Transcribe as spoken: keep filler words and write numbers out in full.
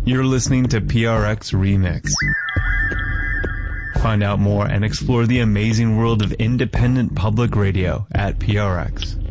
You're listening to P R X Remix. Find out more and explore the amazing world of independent public radio at P R X.